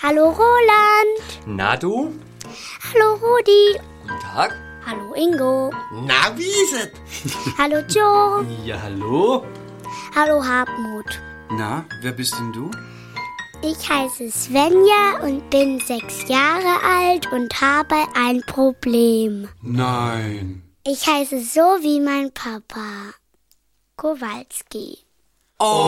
Hallo Roland. Na du? Hallo Rudi. Guten Tag. Hallo Ingo. Na, wie ist es? Hallo Joe. Ja, hallo? Hallo Hartmut. Na, wer bist denn du? Ich heiße Svenja und bin 6 Jahre alt und habe ein Problem. Nein. Ich heiße so wie mein Papa. Kowalski. Oh.